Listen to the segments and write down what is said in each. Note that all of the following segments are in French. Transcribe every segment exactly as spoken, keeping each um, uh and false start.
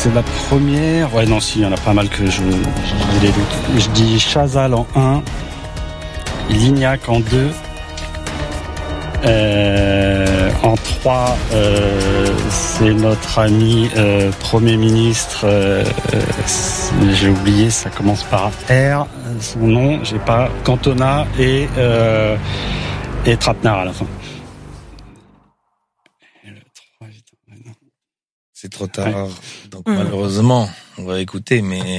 c'est la première. Ouais, non, si, il y en a pas mal que je, je les doute. Je dis Chazal en un, Lignac en deux, euh, en trois, euh, c'est notre ami euh, Premier ministre. Euh, euh, j'ai oublié, ça commence par R. Son nom, j'ai pas. Cantona et euh, et Trapenard à la fin. C'est trop tard, ouais. Donc mmh. malheureusement, on va écouter, mais...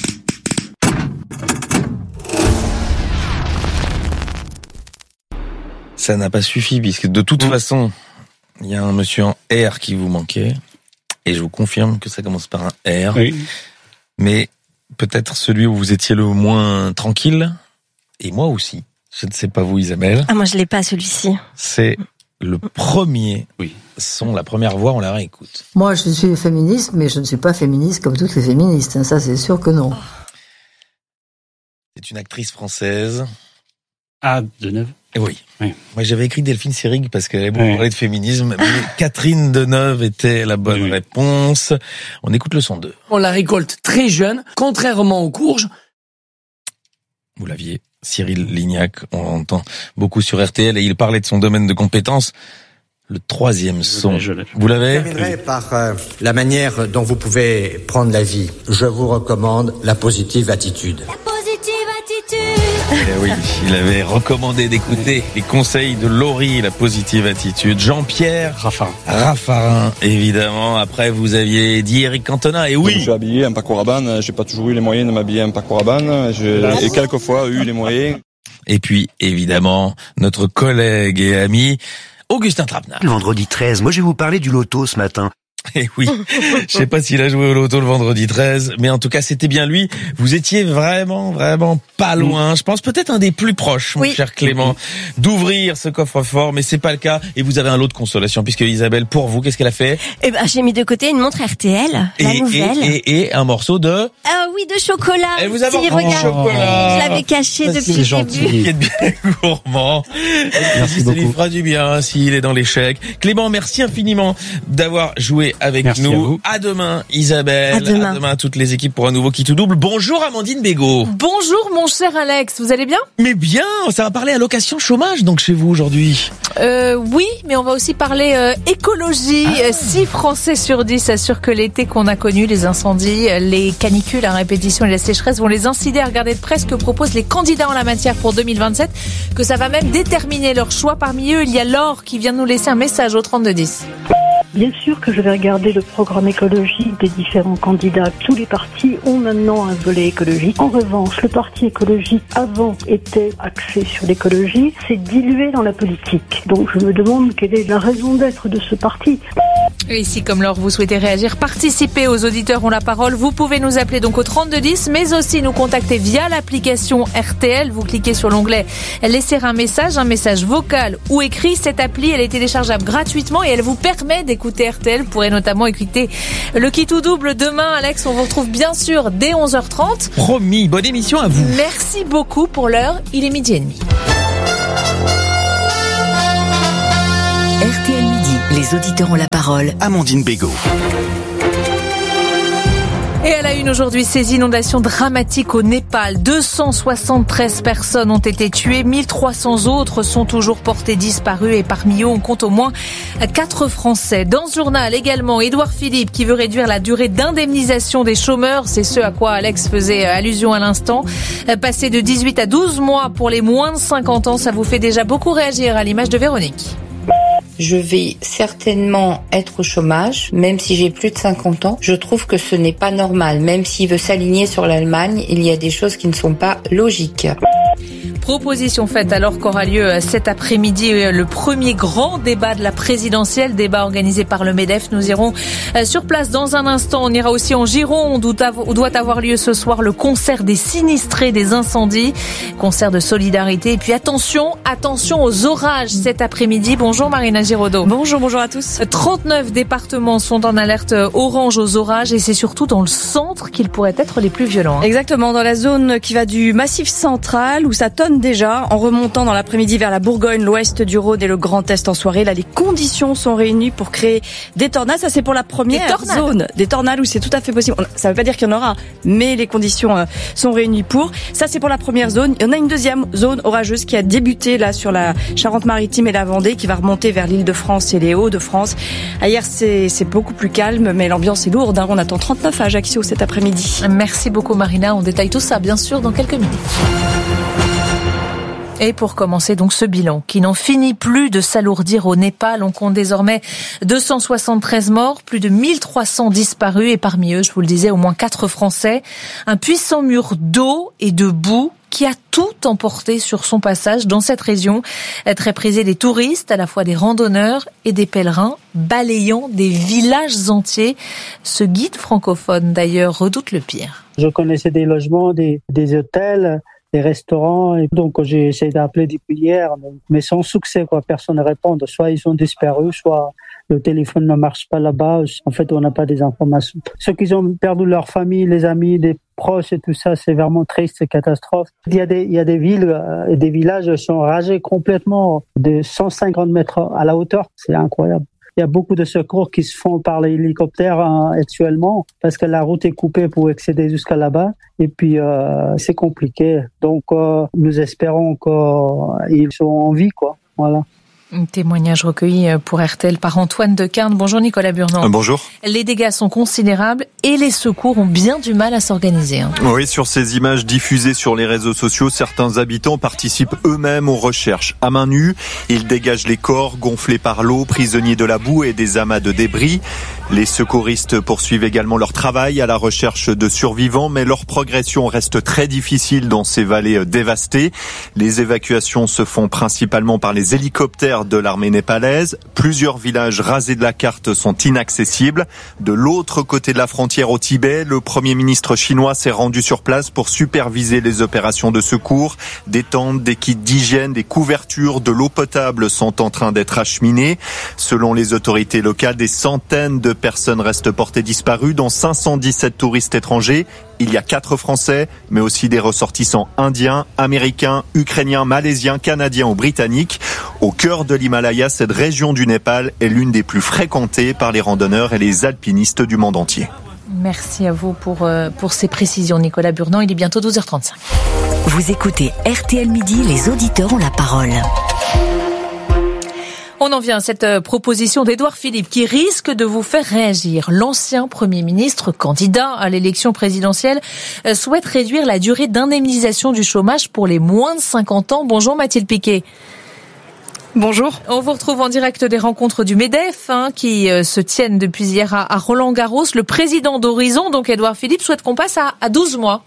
Ça n'a pas suffi, puisque de toute mmh. façon, il y a un monsieur en R qui vous manquait, et je vous confirme que ça commence par un R, oui. Mais peut-être celui où vous étiez le moins tranquille, et moi aussi. Je ne sais pas vous, Isabelle. Ah, moi je l'ai pas, celui-ci. C'est... Le premier oui. son, la première voix, on la réécoute. Moi, je suis féministe, mais je ne suis pas féministe comme toutes les féministes. Ça, c'est sûr que non. C'est une actrice française. Ah, Deneuve. Oui. oui. Moi, j'avais écrit Delphine Seyrig parce qu'elle avait beaucoup oui. parlé de féminisme. Mais Catherine Deneuve était la bonne oui. réponse. On écoute le son deux. On la récolte très jeune, contrairement aux courges. Vous l'aviez. Cyril Lignac, on l'entend beaucoup sur R T L et il parlait de son domaine de compétences. Le troisième son, je l'ai, je l'ai. Vous l'avez ? Je terminerai par euh, la manière dont vous pouvez prendre la vie. Je vous recommande la positive attitude. La positive attitude. Eh oui, il avait recommandé d'écouter les conseils de Laurie, la positive attitude. Jean-Pierre Raffarin. Raffarin, évidemment. Après, vous aviez dit Eric Cantona, et oui. Je suis habillé en Paco Rabanne. J'ai pas toujours eu les moyens de m'habiller en Paco Rabanne. J'ai et quelquefois eu les moyens. Et puis, évidemment, notre collègue et ami Augustin Trapenard. Le vendredi treize, moi je vais vous parler du loto ce matin. Eh oui, je sais pas s'il a joué au loto le vendredi treize, mais en tout cas c'était bien lui. Vous étiez vraiment, vraiment pas loin. Je pense peut-être un des plus proches, mon oui. cher Clément, d'ouvrir ce coffre-fort, mais c'est pas le cas. Et vous avez un lot de consolation, puisque Isabelle, pour vous, qu'est-ce qu'elle a fait ? Eh ben, j'ai mis de côté une montre R T L, la et, nouvelle. Et, et, et un morceau de... Ah oui, de chocolat. Elle vous a si, regarde, chocolat. Je l'avais caché ça, depuis le gentil. début. Il est bien gourmand. Merci ça beaucoup. lui fera du bien s'il est dans l'échec. Clément, merci infiniment d'avoir joué avec merci nous. À, à demain, Isabelle. À demain. À demain à toutes les équipes pour un nouveau Qui tout double. Bonjour Amandine Bégaud. Bonjour mon cher Alex, vous allez bien ? Mais bien, ça va parler allocation chômage donc chez vous aujourd'hui. Euh, oui, mais on va aussi parler euh, écologie. Ah. six Français sur dix assurent que l'été qu'on a connu, les incendies, les canicules à répétition et la sécheresse vont les inciter à regarder de près ce que proposent les candidats en la matière pour deux mille vingt-sept, que ça va même déterminer leur choix. Parmi eux, il y a Laure qui vient nous laisser un message au trente-deux dix. Bien sûr que je vais regarder le programme écologique des différents candidats. Tous les partis ont maintenant un volet écologique. En revanche, le parti écologique avant était axé sur l'écologie, c'est dilué dans la politique. Donc je me demande quelle est la raison d'être de ce parti. Et si, comme Laure, vous souhaitez réagir, participer, aux auditeurs ont la parole, vous pouvez nous appeler donc au trente-deux dix, mais aussi nous contacter via l'application R T L. Vous cliquez sur l'onglet « Laisser un message », un message vocal ou écrit. Cette appli, elle est téléchargeable gratuitement et elle vous permet d'écouter R T L. Vous pourrez notamment écouter le Qui tout double demain. Alex, on vous retrouve bien sûr dès onze heures trente. Promis, bonne émission à vous. Merci beaucoup pour l'heure, il est midi et demi. R T L Midi, les auditeurs ont la parole. Amandine Bégaud. Et à la une aujourd'hui, ces inondations dramatiques au Népal. deux cent soixante-treize personnes ont été tuées, mille trois cents autres sont toujours portées disparues et parmi eux, on compte au moins quatre Français. Dans ce journal également, Édouard Philippe qui veut réduire la durée d'indemnisation des chômeurs. C'est ce à quoi Alex faisait allusion à l'instant. Passer de dix-huit à douze mois pour les moins de cinquante ans, ça vous fait déjà beaucoup réagir à l'image de Véronique. Je vais certainement être au chômage, même si j'ai plus de cinquante ans. Je trouve que ce n'est pas normal. Même s'il veut s'aligner sur l'Allemagne, il y a des choses qui ne sont pas logiques. Proposition faite alors qu'aura lieu cet après-midi le premier grand débat de la présidentielle, débat organisé par le MEDEF. Nous irons sur place dans un instant. On ira aussi en Gironde où doit avoir lieu ce soir le concert des sinistrés des incendies, concert de solidarité. Et puis attention, attention aux orages cet après-midi. Bonjour Marina Giraudot. Bonjour, bonjour à tous. trente-neuf départements sont en alerte orange aux orages et c'est surtout dans le centre qu'ils pourraient être les plus violents. Exactement, dans la zone qui va du Massif central où ça tonne calme déjà, en remontant dans l'après-midi vers la Bourgogne, l'ouest du Rhône et le Grand Est en soirée. Là, les conditions sont réunies pour créer des tornades. Ça, c'est pour la première des zone. Des tornades où c'est tout à fait possible. Ça veut pas dire qu'il y en aura, mais les conditions euh, sont réunies pour. Ça, c'est pour la première zone. Il y en a une deuxième zone orageuse qui a débuté là sur la Charente-Maritime et la Vendée, qui va remonter vers l'Île-de-France et les Hauts-de-France. Hier, c'est, c'est beaucoup plus calme, mais l'ambiance est lourde. Hein. On attend trente-neuf à Ajaccio cet après-midi. Merci beaucoup Marina. On détaille tout ça, bien sûr, dans quelques minutes. Et pour commencer donc ce bilan qui n'en finit plus de s'alourdir au Népal. On compte désormais deux cent soixante-treize morts, plus de mille trois cents disparus et parmi eux, je vous le disais, au moins quatre Français. Un puissant mur d'eau et de boue qui a tout emporté sur son passage dans cette région, très prisée des touristes, à la fois des randonneurs et des pèlerins, balayant des villages entiers. Ce guide francophone d'ailleurs redoute le pire. Je connaissais des logements, des, des hôtels, des restaurants, et donc j'ai essayé d'appeler depuis hier, mais sans succès, quoi. Personne ne répond. Soit ils ont disparu, soit le téléphone ne marche pas là-bas. En fait, on n'a pas des informations. Ceux qui ont perdu leur famille, les amis, des proches et tout ça, c'est vraiment triste, c'est catastrophe. Il y a des, il y a des villes et des villages qui sont rasés complètement de cent cinquante mètres à la hauteur. C'est incroyable. Il y a beaucoup de secours qui se font par l'hélicoptère hein, actuellement parce que la route est coupée pour accéder jusqu'à là-bas et puis euh, c'est compliqué. Donc euh, nous espérons qu'ils sont en vie, quoi. Voilà. Un témoignage recueilli pour R T L par Antoine Decarne. Bonjour Nicolas Burnand. Euh, bonjour. Les dégâts sont considérables et les secours ont bien du mal à s'organiser. Hein. Oui, sur ces images diffusées sur les réseaux sociaux, certains habitants participent eux-mêmes aux recherches. À main nue, ils dégagent les corps gonflés par l'eau, prisonniers de la boue et des amas de débris. Les secouristes poursuivent également leur travail à la recherche de survivants, mais leur progression reste très difficile dans ces vallées dévastées. Les évacuations se font principalement par les hélicoptères de l'armée népalaise. Plusieurs villages rasés de la carte sont inaccessibles. De l'autre côté de la frontière au Tibet, le Premier ministre chinois s'est rendu sur place pour superviser les opérations de secours. Des tentes, des kits d'hygiène, des couvertures, de l'eau potable sont en train d'être acheminées. Selon les autorités locales, des centaines de personnes restent portées disparues, dont cinq cent dix-sept touristes étrangers. Il y a quatre Français, mais aussi des ressortissants indiens, américains, ukrainiens, malaisiens, canadiens ou britanniques. Au cœur de l'Himalaya, cette région du Népal est l'une des plus fréquentées par les randonneurs et les alpinistes du monde entier. Merci à vous pour, euh, pour ces précisions, Nicolas Burnand. Il est bientôt douze heures trente-cinq. Vous écoutez R T L Midi, les auditeurs ont la parole. On en vient à cette proposition d'Édouard Philippe qui risque de vous faire réagir. L'ancien Premier ministre, candidat à l'élection présidentielle, souhaite réduire la durée d'indemnisation du chômage pour les moins de cinquante ans. Bonjour Mathilde Piquet. Bonjour. On vous retrouve en direct des rencontres du MEDEF hein, qui euh, se tiennent depuis hier à, à Roland-Garros. Le président d'Horizon, donc Édouard Philippe, souhaite qu'on passe à, à douze mois.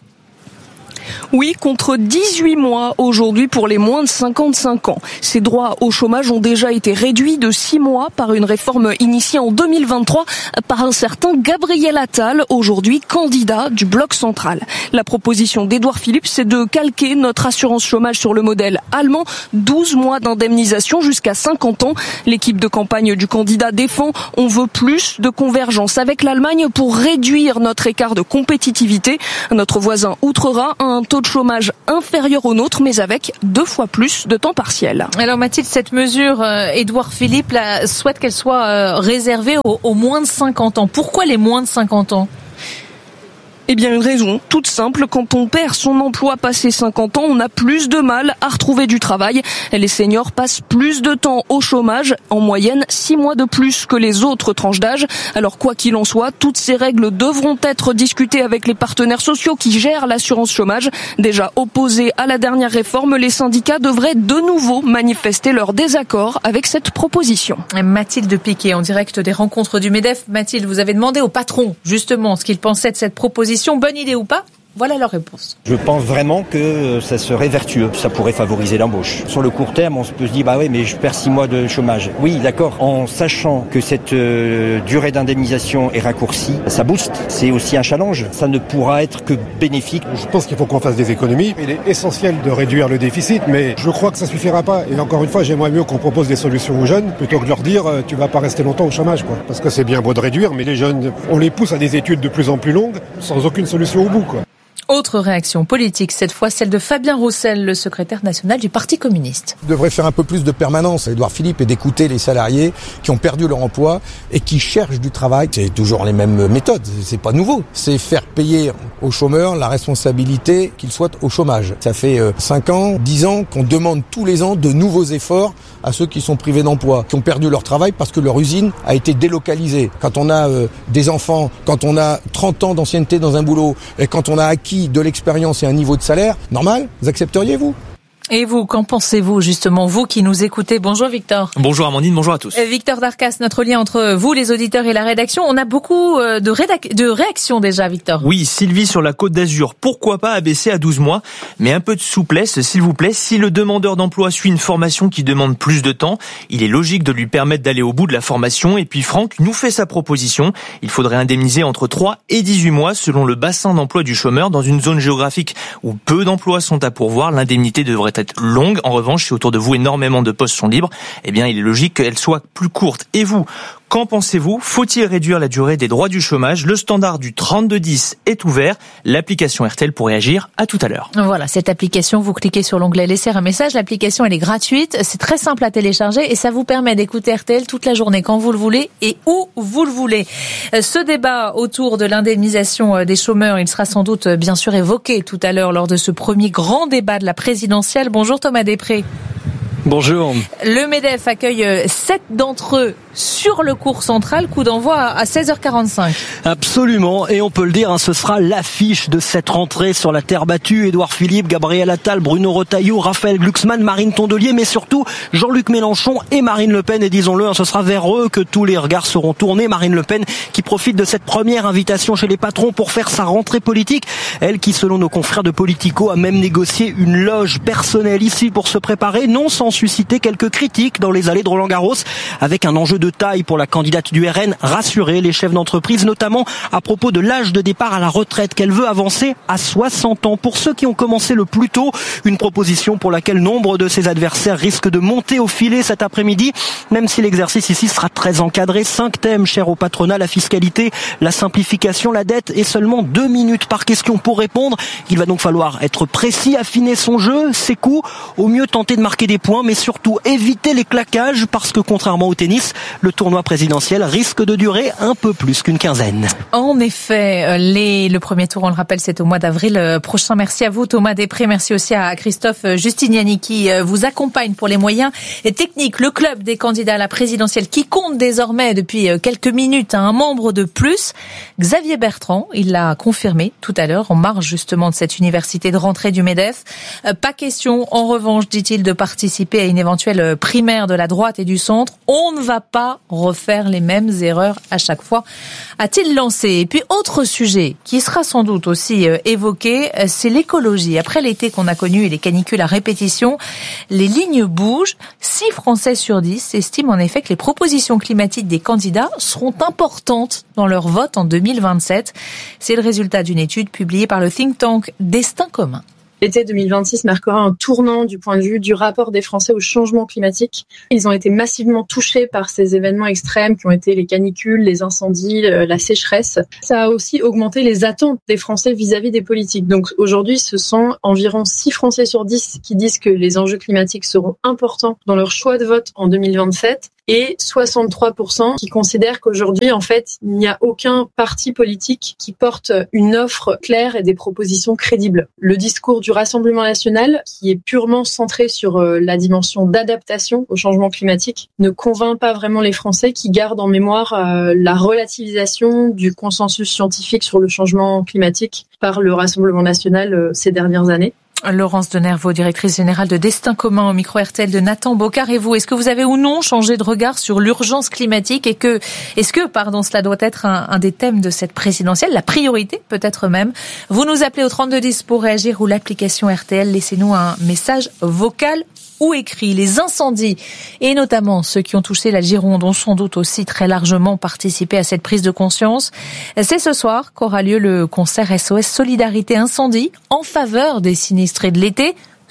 Oui, contre dix-huit mois aujourd'hui pour les moins de cinquante-cinq ans. Ces droits au chômage ont déjà été réduits de six mois par une réforme initiée en deux mille vingt-trois par un certain Gabriel Attal, aujourd'hui candidat du Bloc central. La proposition d'Édouard Philippe, c'est de calquer notre assurance chômage sur le modèle allemand, douze mois d'indemnisation jusqu'à cinquante ans. L'équipe de campagne du candidat défend, on veut plus de convergence avec l'Allemagne pour réduire notre écart de compétitivité. Notre voisin outre-Rhin a un taux de chômage inférieur au nôtre, mais avec deux fois plus de temps partiel. Alors Mathilde, cette mesure, euh, Édouard Philippe là, souhaite qu'elle soit euh, réservée aux, aux moins de cinquante ans. Pourquoi les moins de cinquante ans ? Eh bien, une raison toute simple. Quand on perd son emploi passé cinquante ans, on a plus de mal à retrouver du travail. Les seniors passent plus de temps au chômage, en moyenne six mois de plus que les autres tranches d'âge. Alors, quoi qu'il en soit, toutes ces règles devront être discutées avec les partenaires sociaux qui gèrent l'assurance chômage. Déjà opposés à la dernière réforme, les syndicats devraient de nouveau manifester leur désaccord avec cette proposition. Mathilde Piquet, en direct des rencontres du MEDEF. Mathilde, vous avez demandé au patron, justement, ce qu'il pensait de cette proposition. Bonne idée ou pas ? Voilà leur réponse. Je pense vraiment que ça serait vertueux. Ça pourrait favoriser l'embauche. Sur le court terme, on se peut se dire, bah oui, mais je perds six mois de chômage. Oui, d'accord. En sachant que cette euh, durée d'indemnisation est raccourcie, ça booste. C'est aussi un challenge. Ça ne pourra être que bénéfique. Je pense qu'il faut qu'on fasse des économies. Il est essentiel de réduire le déficit, mais je crois que ça suffira pas. Et encore une fois, j'aimerais mieux qu'on propose des solutions aux jeunes plutôt que de leur dire, euh, tu vas pas rester longtemps au chômage, quoi. Parce que c'est bien beau de réduire, mais les jeunes, on les pousse à des études de plus en plus longues sans aucune solution au bout, quoi. Autre réaction politique, cette fois celle de Fabien Roussel, le secrétaire national du Parti communiste. Il devrait faire un peu plus de permanence à Édouard Philippe et d'écouter les salariés qui ont perdu leur emploi et qui cherchent du travail. C'est toujours les mêmes méthodes, c'est pas nouveau. C'est faire payer aux chômeurs la responsabilité qu'ils soient au chômage. Ça fait cinq ans, dix ans qu'on demande tous les ans de nouveaux efforts à ceux qui sont privés d'emploi, qui ont perdu leur travail parce que leur usine a été délocalisée. Quand on a euh, des enfants, quand on a trente ans d'ancienneté dans un boulot et quand on a acquis de l'expérience et un niveau de salaire normal, vous accepteriez-vous ? Et vous, qu'en pensez-vous justement, vous qui nous écoutez? Bonjour Victor. Bonjour Amandine, bonjour à tous. Victor Darcas, notre lien entre vous, les auditeurs et la rédaction. On a beaucoup de, rédac- de réactions déjà, Victor. Oui, Sylvie sur la Côte d'Azur. Pourquoi pas abaisser à douze mois? Mais un peu de souplesse, s'il vous plaît. Si le demandeur d'emploi suit une formation qui demande plus de temps, il est logique de lui permettre d'aller au bout de la formation. Et puis Franck nous fait sa proposition. Il faudrait indemniser entre trois et dix-huit mois selon le bassin d'emploi du chômeur. Dans une zone géographique où peu d'emplois sont à pourvoir, l'indemnité devrait être longue. En revanche, si autour de vous énormément de postes sont libres, eh bien, il est logique qu'elle soit plus courte. Et vous, qu'en pensez-vous? Faut-il réduire la durée des droits du chômage? Le standard du trente-deux dix est ouvert. L'application R T L pour réagir. À tout à l'heure. Voilà, cette application, vous cliquez sur l'onglet laisser un message. L'application, elle est gratuite. C'est très simple à télécharger et ça vous permet d'écouter R T L toute la journée quand vous le voulez et où vous le voulez. Ce débat autour de l'indemnisation des chômeurs, il sera sans doute bien sûr évoqué tout à l'heure lors de ce premier grand débat de la présidentielle. Bonjour Thomas Després. Bonjour. Le MEDEF accueille sept d'entre eux sur le cours central, coup d'envoi à seize heures quarante-cinq. Absolument, et on peut le dire, hein, ce sera l'affiche de cette rentrée sur la terre battue. Édouard Philippe, Gabriel Attal, Bruno Retailleau, Raphaël Glucksmann, Marine Tondelier, mais surtout Jean-Luc Mélenchon et Marine Le Pen. Et disons-le, hein, ce sera vers eux que tous les regards seront tournés. Marine Le Pen qui profite de cette première invitation chez les patrons pour faire sa rentrée politique. Elle qui, selon nos confrères de Politico, a même négocié une loge personnelle ici pour se préparer, non sans susciter quelques critiques dans les allées de Roland-Garros, avec un enjeu de taille pour la candidate du R N, rassurer les chefs d'entreprise, notamment à propos de l'âge de départ à la retraite qu'elle veut avancer à soixante ans. Pour ceux qui ont commencé le plus tôt, une proposition pour laquelle nombre de ses adversaires risquent de monter au filet cet après-midi, même si l'exercice ici sera très encadré. Cinq thèmes chers au patronat, la fiscalité, la simplification, la dette et seulement deux minutes par question pour répondre. Il va donc falloir être précis, affiner son jeu, ses coups, au mieux tenter de marquer des points, mais surtout éviter les claquages parce que contrairement au tennis, le tournoi présidentiel risque de durer un peu plus qu'une quinzaine. En effet, les, le premier tour, on le rappelle, c'est au mois d'avril prochain. Merci à vous Thomas Després, merci aussi à Christophe Giustiniani qui vous accompagne pour les moyens techniques. Le club des candidats à la présidentielle qui compte désormais depuis quelques minutes un membre de plus, Xavier Bertrand, il l'a confirmé tout à l'heure en marge justement de cette université de rentrée du MEDEF. Pas question, en revanche, dit-il, de participer à une éventuelle primaire de la droite et du centre. On ne va pas refaire les mêmes erreurs à chaque fois, a-t-il lancé. Et puis, autre sujet qui sera sans doute aussi évoqué, c'est l'écologie. Après l'été qu'on a connu et les canicules à répétition, les lignes bougent. six Français sur dix estiment en effet que les propositions climatiques des candidats seront importantes dans leur vote en deux mille vingt-sept. C'est le résultat d'une étude publiée par le think tank Destin commun. L'été deux mille vingt-six marquera un tournant du point de vue du rapport des Français au changement climatique. Ils ont été massivement touchés par ces événements extrêmes qui ont été les canicules, les incendies, la sécheresse. Ça a aussi augmenté les attentes des Français vis-à-vis des politiques. Donc aujourd'hui, ce sont environ six Français sur dix qui disent que les enjeux climatiques seront importants dans leur choix de vote en deux mille vingt-sept. Et soixante-trois pour cent qui considèrent qu'aujourd'hui, en fait, il n'y a aucun parti politique qui porte une offre claire et des propositions crédibles. Le discours du Rassemblement national, qui est purement centré sur la dimension d'adaptation au changement climatique, ne convainc pas vraiment les Français qui gardent en mémoire la relativisation du consensus scientifique sur le changement climatique par le Rassemblement national ces dernières années. Laurence Denervaux, directrice générale de Destin commun au micro R T L de Nathan Bocard. Et vous, est-ce que vous avez ou non changé de regard sur l'urgence climatique et que, est-ce que, pardon, cela doit être un, un des thèmes de cette présidentielle, la priorité peut-être même? Vous nous appelez au trente-deux dix pour réagir ou l'application R T L. Laissez-nous un message vocal ou écrit. Les incendies, et notamment ceux qui ont touché la Gironde, ont sans doute aussi très largement participé à cette prise de conscience. C'est ce soir qu'aura lieu le concert S O S Solidarité Incendie en faveur des sinistrés de l'été.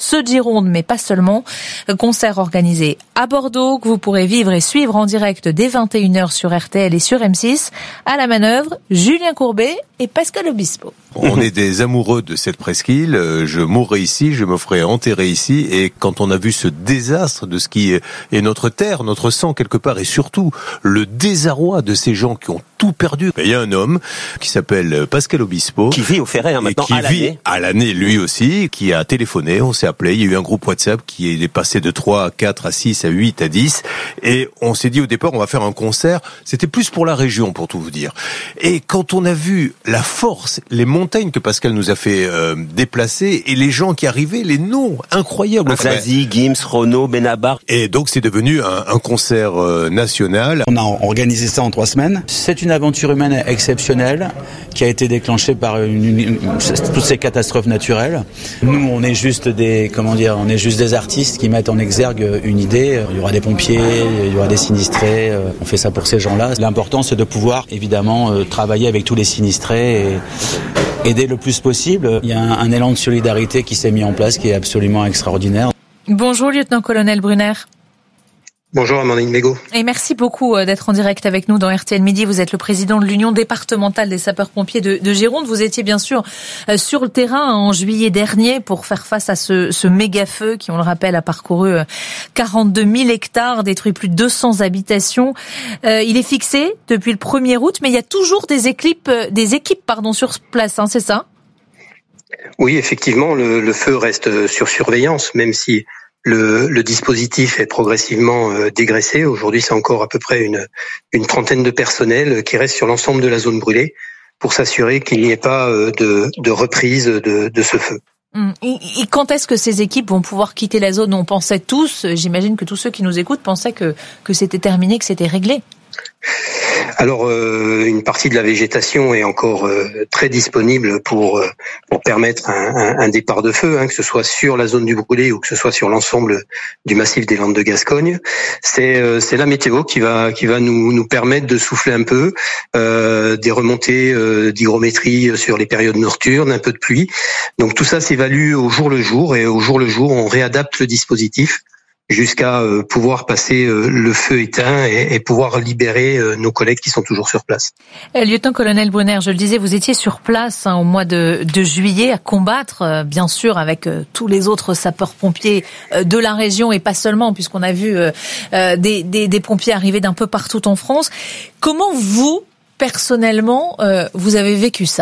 ceux de Gironde, mais pas seulement. Concert organisé à Bordeaux que vous pourrez vivre et suivre en direct dès vingt et une heures sur R T L et sur M six. À la manœuvre, Julien Courbet et Pascal Obispo. On est des amoureux de cette presqu'île. Je mourrai ici, je me ferai enterrer ici. Et quand on a vu ce désastre de ce qui est notre terre, notre sang quelque part, et surtout le désarroi de ces gens qui ont tout perdu. Il y a un homme qui s'appelle Pascal Obispo. Qui vit au Ferret hein, maintenant, qui à l'année. vit à l'année lui aussi, qui a téléphoné, on s'est appelé. Il y a eu un groupe WhatsApp qui est passé de trois à quatre à six à huit à dix. Et on s'est dit au départ, on va faire un concert. C'était plus pour la région, pour tout vous dire. Et quand on a vu la force, les montagnes que Pascal nous a fait euh, déplacer et les gens qui arrivaient, les noms incroyables. Zazie, Gims, Renaud, Benabar. Et donc c'est devenu un, un concert euh, national. On a organisé ça en trois semaines. C'est une aventure humaine exceptionnelle qui a été déclenchée par une, une, une, toutes ces catastrophes naturelles. Nous, on est juste des, comment dire, on est juste des artistes qui mettent en exergue une idée. Il y aura des pompiers, il y aura des sinistrés. On fait ça pour ces gens-là. L'important, c'est de pouvoir évidemment travailler avec tous les sinistrés et aider le plus possible. Il y a un, un élan de solidarité qui s'est mis en place qui est absolument extraordinaire. Bonjour, lieutenant-colonel Brunner. Bonjour Amandine Bégaud. Et merci beaucoup d'être en direct avec nous dans R T L Midi. Vous êtes le président de l'Union départementale des sapeurs-pompiers de, de Gironde. Vous étiez bien sûr sur le terrain en juillet dernier pour faire face à ce, ce méga-feu qui, on le rappelle, a parcouru quarante-deux mille hectares, détruit plus de deux cents habitations. Euh, il est fixé depuis le premier août, mais il y a toujours des équipes, des équipes pardon, sur place, hein, c'est ça ? Oui, effectivement, le, le feu reste sur surveillance, même si Le, le dispositif est progressivement euh, dégraissé. Aujourd'hui, c'est encore à peu près une, une trentaine de personnels qui restent sur l'ensemble de la zone brûlée pour s'assurer qu'il n'y ait pas euh, de, de reprise de, de ce feu. Et quand est-ce que ces équipes vont pouvoir quitter la zone ? On pensait tous, j'imagine que tous ceux qui nous écoutent pensaient que, que c'était terminé, que c'était réglé. Alors, euh, une partie de la végétation est encore euh, très disponible pour euh, pour permettre un, un, un départ de feu, hein, que ce soit sur la zone du brûlé ou que ce soit sur l'ensemble du massif des Landes de Gascogne. C'est euh, c'est la météo qui va qui va nous nous permettre de souffler un peu, euh, des remontées euh, d'hygrométrie sur les périodes nocturnes, un peu de pluie. Donc tout ça s'évalue au jour le jour et au jour le jour on réadapte le dispositif jusqu'à euh, pouvoir passer euh, le feu éteint et, et pouvoir libérer euh, nos collègues qui sont toujours sur place. Euh, Lieutenant-colonel Brunner, je le disais, vous étiez sur place hein, au mois de, de juillet à combattre, euh, bien sûr, avec euh, tous les autres sapeurs-pompiers euh, de la région et pas seulement, puisqu'on a vu euh, euh, des, des, des pompiers arriver d'un peu partout en France. Comment vous, personnellement, euh, vous avez vécu ça ?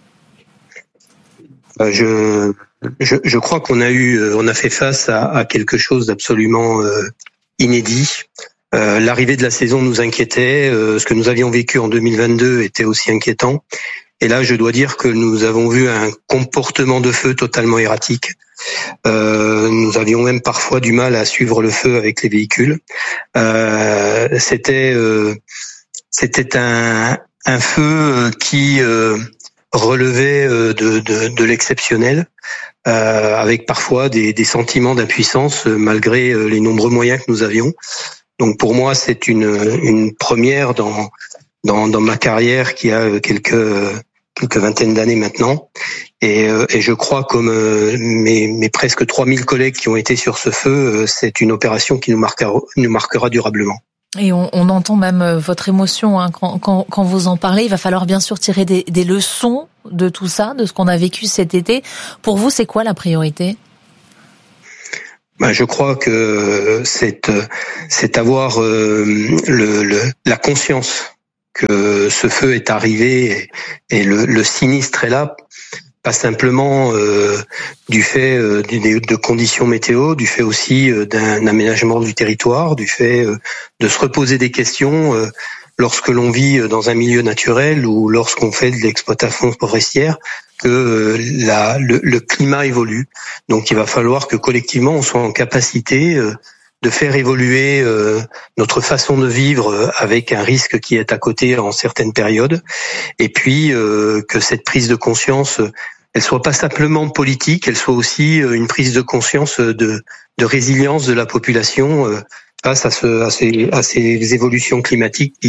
euh, Je... Je, je crois qu'on a eu, on a fait face à, à quelque chose d'absolument euh, inédit. Euh, l'arrivée de la saison nous inquiétait. Euh, ce que nous avions vécu en deux mille vingt-deux était aussi inquiétant. Et là, je dois dire que nous avons vu un comportement de feu totalement erratique. Euh, nous avions même parfois du mal à suivre le feu avec les véhicules. Euh, c'était, euh, c'était un, un feu qui euh, relevait de, de, de l'exceptionnel. Euh, avec parfois des, des sentiments d'impuissance euh, malgré euh, les nombreux moyens que nous avions. Donc pour moi, c'est une, une première dans, dans, dans ma carrière qui a quelques, quelques vingtaines d'années maintenant. Et, euh, et je crois, comme euh, mes, mes presque trois mille collègues qui ont été sur ce feu, euh, c'est une opération qui nous marquera, nous marquera durablement. Et on, on entend même votre émotion hein, quand, quand, quand vous en parlez. Il va falloir bien sûr tirer des, des leçons de tout ça, de ce qu'on a vécu cet été. Pour vous, c'est quoi la priorité ? Ben, je crois que c'est, c'est avoir euh, le, le, la conscience que ce feu est arrivé et, et le, le sinistre est là. Pas simplement euh, du fait euh, de, de conditions météo, du fait aussi euh, d'un aménagement du territoire, du fait euh, de se reposer des questions euh, lorsque l'on vit dans un milieu naturel ou lorsqu'on fait de l'exploitation forestière, que euh, la, le, le climat évolue. Donc il va falloir que collectivement on soit en capacité euh, de faire évoluer euh, notre façon de vivre euh, avec un risque qui est à côté en certaines périodes, et puis euh, que cette prise de conscience, euh, elle soit pas simplement politique, elle soit aussi euh, une prise de conscience de, de résilience de la population euh, face à, ce, à, ces, à ces évolutions climatiques qui,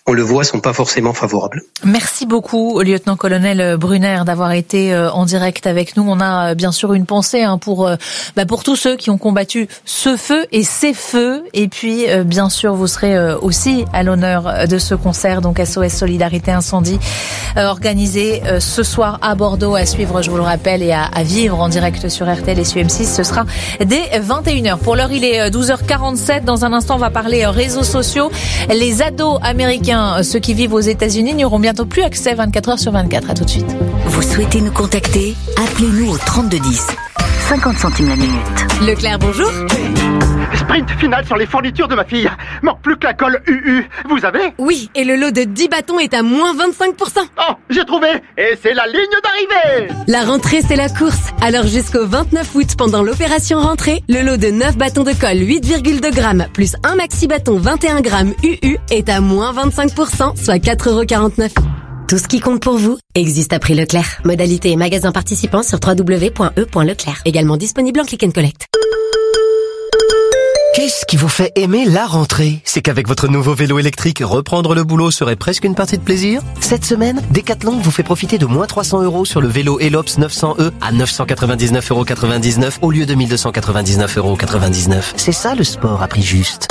on le voit, sont pas forcément favorables. Merci beaucoup, lieutenant-colonel Brunner, d'avoir été en direct avec nous. On a bien sûr une pensée hein, pour bah, pour tous ceux qui ont combattu ce feu et ces feux. Et puis, bien sûr, vous serez aussi à l'honneur de ce concert, donc S O S Solidarité Incendie, organisé ce soir à Bordeaux, à suivre, je vous le rappelle, et à, à vivre en direct sur R T L et sur M six. Ce sera dès vingt et une heures. Pour l'heure, il est douze heures quarante-sept. Dans un instant, on va parler réseaux sociaux. Les ados américains, ceux qui vivent aux États-Unis, n'y auront bientôt plus accès vingt-quatre heures sur vingt-quatre. À tout de suite. Vous souhaitez nous contacter? Appelez-nous au trente-deux dix. cinquante centimes la minute. Leclerc, bonjour. Sprint final sur les fournitures de ma fille. Manque plus que la colle U U. Vous avez? Oui, et le lot de dix bâtons est à moins vingt-cinq pour cent. Oh, j'ai trouvé. Et c'est la ligne d'arrivée. La rentrée, c'est la course. Alors jusqu'au vingt-neuf août, pendant l'opération rentrée, le lot de neuf bâtons de colle huit virgule deux grammes plus un maxi bâton vingt et un grammes U U est à moins vingt-cinq pour cent, soit quatre euros quarante-neuf. Tout ce qui compte pour vous existe à prix Leclerc. Modalité et magasins participants sur w w w point e point leclerc. Également disponible en click and collect. Qu'est-ce qui vous fait aimer la rentrée? C'est qu'avec votre nouveau vélo électrique, reprendre le boulot serait presque une partie de plaisir. Cette semaine, Decathlon vous fait profiter de moins trois cents euros sur le vélo Elops neuf cents E à neuf cent quatre-vingt-dix-neuf euros quatre-vingt-dix-neuf au lieu de mille deux cent quatre-vingt-dix-neuf euros quatre-vingt-dix-neuf. C'est ça le sport à prix juste.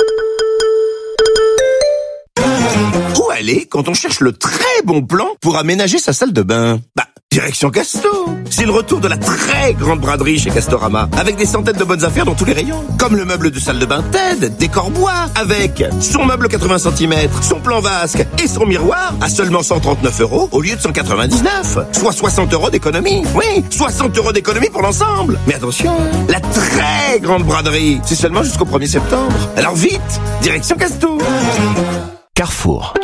Où aller quand on cherche le très bon plan pour aménager sa salle de bain? Bah, direction Casto. C'est le retour de la très grande braderie chez Castorama, avec des centaines de bonnes affaires dans tous les rayons. Comme le meuble de salle de bain Ted, décor bois, avec son meuble quatre-vingts centimètres, son plan vasque et son miroir à seulement cent trente-neuf euros au lieu de cent quatre-vingt-dix-neuf. Soit soixante euros d'économie. Oui, soixante euros d'économie pour l'ensemble. Mais attention, la très grande braderie, c'est seulement jusqu'au premier septembre. Alors vite, direction Casto. Carrefour.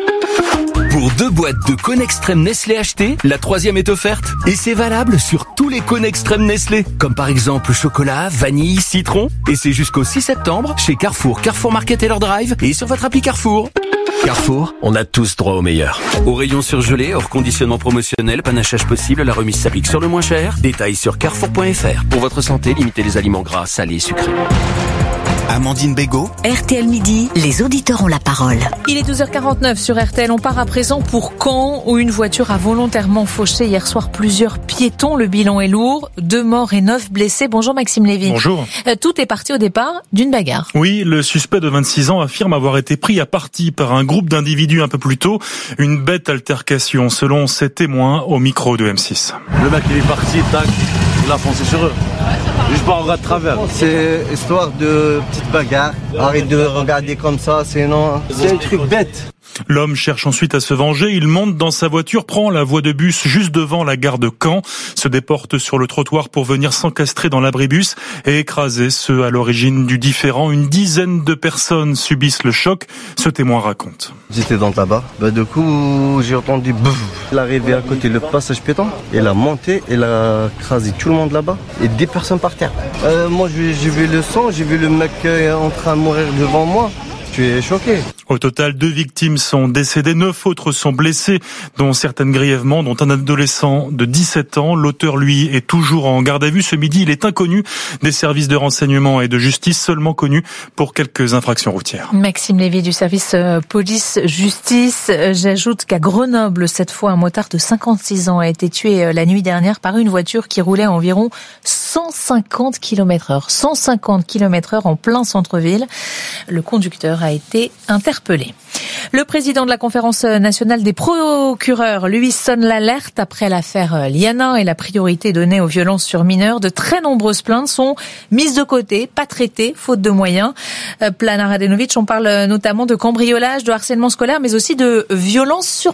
Pour deux boîtes de cônes extrême Nestlé achetées, la troisième est offerte. Et c'est valable sur tous les cônes extrême Nestlé, comme par exemple chocolat, vanille, citron. Et c'est jusqu'au six septembre chez Carrefour, Carrefour Market et leur drive et sur votre appli Carrefour. Carrefour, on a tous droit au meilleur. Au rayon surgelé, hors conditionnement promotionnel, panachage possible, la remise s'applique sur le moins cher. Détails sur carrefour point f r. Pour votre santé, limitez les aliments gras, salés et sucrés. Amandine Bégaud. R T L Midi, les auditeurs ont la parole. Il est douze heures quarante-neuf sur R T L. On part à présent pour Caen, où une voiture a volontairement fauché hier soir plusieurs piétons. Le bilan est lourd. Deux morts et neuf blessés. Bonjour Maxime Lévy. Bonjour. Tout est parti au départ d'une bagarre. Oui, le suspect de vingt-six ans affirme avoir été pris à partie par un groupe d'individus un peu plus tôt. Une bête altercation, selon ses témoins au micro de M six. Le mec, il est parti, tac, il a foncé sur eux. Juste pas en regard de travers. C'est histoire de petite bagarre. Arrête de regarder comme ça, sinon c'est un truc bête. L'homme cherche ensuite à se venger. Il monte dans sa voiture, prend la voie de bus juste devant la gare de Caen, se déporte sur le trottoir pour venir s'encastrer dans l'abribus et écraser ceux à l'origine du différend. Une dizaine de personnes subissent le choc. Ce témoin raconte. J'étais dans le tabac. Bah, du coup, j'ai entendu bouf. Il est arrivé à côté le passage piéton. Il a monté, il a écrasé tout le monde là-bas et des personnes par terre. Euh, moi, j'ai vu le sang, j'ai vu le mec en train de mourir devant moi. Je suis choqué. Au total, deux victimes sont décédées, neuf autres sont blessées, dont certaines grièvement, dont un adolescent de dix-sept ans. L'auteur, lui, est toujours en garde à vue. Ce midi, il est inconnu des services de renseignement et de justice, seulement connu pour quelques infractions routières. Maxime Lévy du service police-justice. J'ajoute qu'à Grenoble, cette fois, un motard de cinquante-six ans a été tué la nuit dernière par une voiture qui roulait à environ cent cinquante kilomètres heure. cent cinquante kilomètres heure en plein centre-ville. Le conducteur a été interpellé. Le président de la Conférence nationale des procureurs, lui, sonne l'alerte après l'affaire Liana et la priorité donnée aux violences sur mineurs. De très nombreuses plaintes sont mises de côté, pas traitées, faute de moyens. Plana Radenovic, on parle notamment de cambriolage, de harcèlement scolaire, mais aussi de violences sur